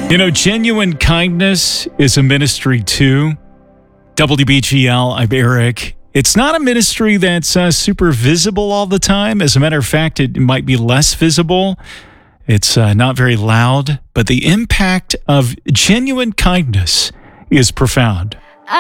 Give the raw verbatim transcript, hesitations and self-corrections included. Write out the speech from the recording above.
You know, genuine kindness is a ministry too. W B G L, I'm Eric. It's not a ministry that's uh, super visible all the time. As a matter of fact, it might be less visible. It's uh, not very loud, but the impact of genuine kindness is profound.